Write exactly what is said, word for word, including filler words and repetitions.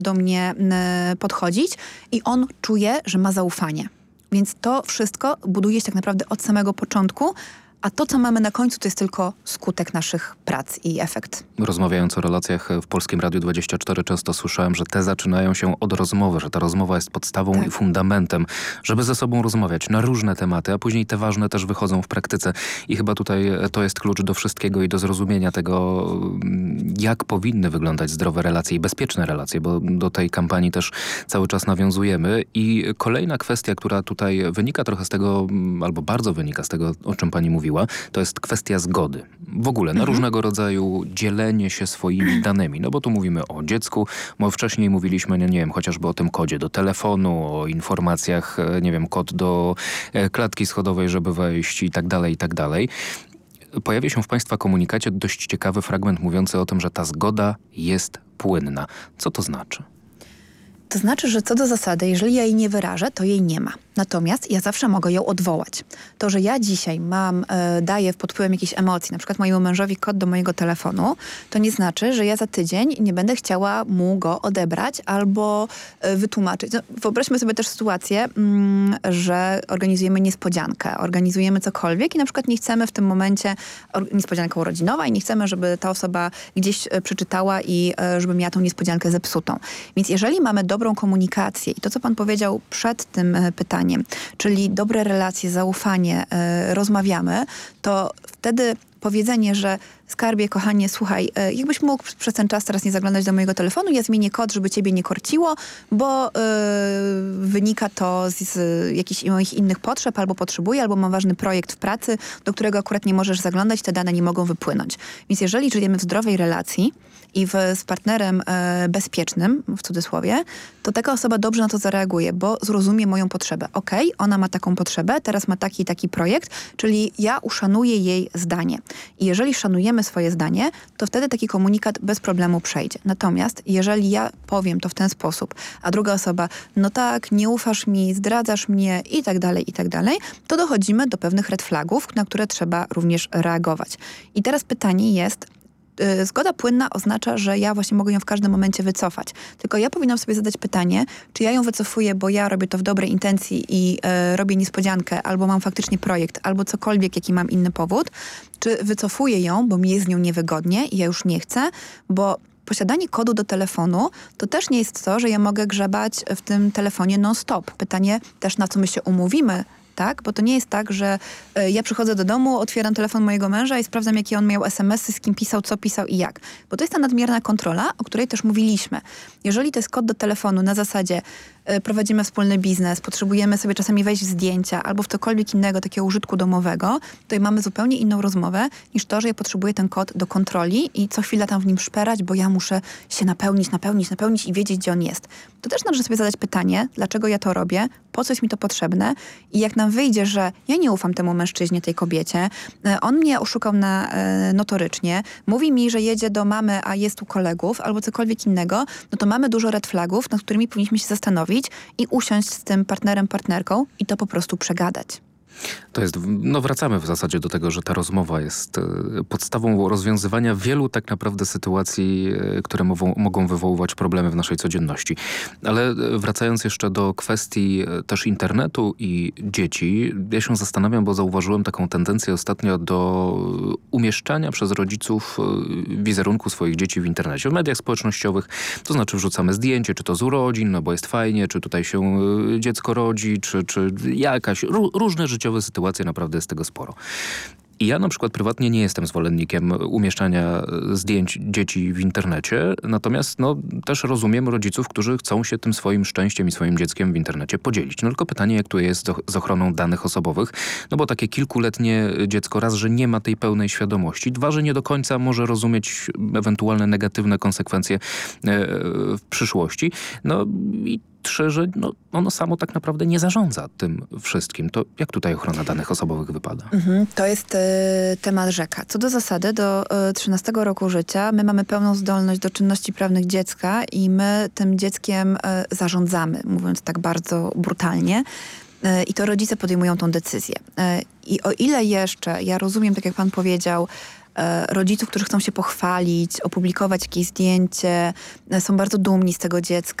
do mnie y, podchodzić i on czuje, że ma zaufanie. Więc to wszystko buduje się tak naprawdę od samego początku, a to, co mamy na końcu, to jest tylko skutek naszych prac i efekt. Rozmawiając o relacjach w Polskim Radiu dwadzieścia cztery, często słyszałem, że te zaczynają się od rozmowy, że ta rozmowa jest podstawą tak. i fundamentem, żeby ze sobą rozmawiać na różne tematy, a później te ważne też wychodzą w praktyce. I chyba tutaj to jest klucz do wszystkiego i do zrozumienia tego, jak powinny wyglądać zdrowe relacje i bezpieczne relacje, bo do tej kampanii też cały czas nawiązujemy. I kolejna kwestia, która tutaj wynika trochę z tego, albo bardzo wynika z tego, o czym pani mówiła, to jest kwestia zgody. W ogóle na mhm. różnego rodzaju dzielenie się swoimi danymi. No bo tu mówimy o dziecku, bo wcześniej mówiliśmy, nie, nie wiem, chociażby o tym kodzie do telefonu, o informacjach, nie wiem, kod do klatki schodowej, żeby wejść i tak dalej, i tak dalej. Pojawia się w państwa komunikacie dość ciekawy fragment mówiący o tym, że ta zgoda jest płynna. Co to znaczy? To znaczy, że co do zasady, jeżeli ja jej nie wyrażę, to jej nie ma. Natomiast ja zawsze mogę ją odwołać. To, że ja dzisiaj mam, e, daję pod wpływem jakiejś emocji, na przykład mojemu mężowi kod do mojego telefonu, to nie znaczy, że ja za tydzień nie będę chciała mu go odebrać albo e, wytłumaczyć. No, wyobraźmy sobie też sytuację, mm, że organizujemy niespodziankę, organizujemy cokolwiek i na przykład nie chcemy w tym momencie, or, niespodzianka urodzinowa i nie chcemy, żeby ta osoba gdzieś e, przeczytała i e, żebym ja tą niespodziankę zepsutą. Więc jeżeli mamy dobrą komunikację i to, co pan powiedział przed tym e, pytaniem, czyli dobre relacje, zaufanie, yy, rozmawiamy, to wtedy powiedzenie, że skarbie, kochanie, słuchaj, yy, jakbyś mógł przez ten czas teraz nie zaglądać do mojego telefonu, ja zmienię kod, żeby ciebie nie korciło, bo yy, wynika to z, z jakichś moich innych potrzeb, albo potrzebuję, albo mam ważny projekt w pracy, do którego akurat nie możesz zaglądać, te dane nie mogą wypłynąć. Więc jeżeli żyjemy w zdrowej relacji i w, z partnerem e, bezpiecznym, w cudzysłowie, to taka osoba dobrze na to zareaguje, bo zrozumie moją potrzebę. Okej, okay, ona ma taką potrzebę, teraz ma taki i taki projekt, czyli ja uszanuję jej zdanie. I jeżeli szanujemy swoje zdanie, to wtedy taki komunikat bez problemu przejdzie. Natomiast jeżeli ja powiem to w ten sposób, a druga osoba, no tak, nie ufasz mi, zdradzasz mnie i tak dalej, i tak dalej, to dochodzimy do pewnych red flagów, na które trzeba również reagować. I teraz pytanie jest, zgoda płynna oznacza, że ja właśnie mogę ją w każdym momencie wycofać. Tylko ja powinnam sobie zadać pytanie, czy ja ją wycofuję, bo ja robię to w dobrej intencji i e, robię niespodziankę, albo mam faktycznie projekt, albo cokolwiek, jaki mam inny powód, czy wycofuję ją, bo mi jest z nią niewygodnie i ja już nie chcę, bo posiadanie kodu do telefonu to też nie jest to, że ja mogę grzebać w tym telefonie non-stop. Pytanie też, na co my się umówimy, tak? Bo to nie jest tak, że y, ja przychodzę do domu, otwieram telefon mojego męża i sprawdzam, jakie on miał es em esy, z kim pisał, co pisał i jak. Bo to jest ta nadmierna kontrola, o której też mówiliśmy. Jeżeli to jest kod do telefonu na zasadzie y, prowadzimy wspólny biznes, potrzebujemy sobie czasami wejść w zdjęcia albo w cokolwiek innego, takiego użytku domowego, to mamy zupełnie inną rozmowę niż to, że ja potrzebuję ten kod do kontroli i co chwila tam w nim szperać, bo ja muszę się napełnić, napełnić, napełnić i wiedzieć, gdzie on jest. To też należy sobie zadać pytanie, dlaczego ja to robię, po co jest mi to potrzebne i jak nam wyjdzie, że ja nie ufam temu mężczyźnie, tej kobiecie, on mnie oszukał na, e, notorycznie, mówi mi, że jedzie do mamy, a jest u kolegów, albo cokolwiek innego, no to mamy dużo red flagów, nad którymi powinniśmy się zastanowić i usiąść z tym partnerem, partnerką i to po prostu przegadać. To jest, no wracamy w zasadzie do tego, że ta rozmowa jest podstawą rozwiązywania wielu tak naprawdę sytuacji, które mogą, mogą wywoływać problemy w naszej codzienności. Ale wracając jeszcze do kwestii też internetu i dzieci, ja się zastanawiam, bo zauważyłem taką tendencję ostatnio do umieszczania przez rodziców wizerunku swoich dzieci w internecie, w mediach społecznościowych. To znaczy wrzucamy zdjęcie, czy to z urodzin, no bo jest fajnie, czy tutaj się dziecko rodzi, czy, czy jakaś, różne życiowe sytuacje, naprawdę jest tego sporo. I ja na przykład prywatnie nie jestem zwolennikiem umieszczania zdjęć dzieci w internecie, natomiast no, też rozumiem rodziców, którzy chcą się tym swoim szczęściem i swoim dzieckiem w internecie podzielić. No tylko pytanie, jak tu jest z ochroną danych osobowych, no bo takie kilkuletnie dziecko raz, że nie ma tej pełnej świadomości, dwa, że nie do końca może rozumieć ewentualne negatywne konsekwencje w przyszłości. No i trzy, że no, ono samo tak naprawdę nie zarządza tym wszystkim. To jak tutaj ochrona danych osobowych wypada? Mhm, to jest y, temat rzeka. Co do zasady, do y, trzynastego roku życia my mamy pełną zdolność do czynności prawnych dziecka i my tym dzieckiem y, zarządzamy, mówiąc tak bardzo brutalnie. Y, I to rodzice podejmują tą decyzję. Y, I o ile jeszcze, ja rozumiem, tak jak pan powiedział, e, rodziców, którzy chcą się pochwalić, opublikować jakieś zdjęcie, e, są bardzo dumni z tego dziecka.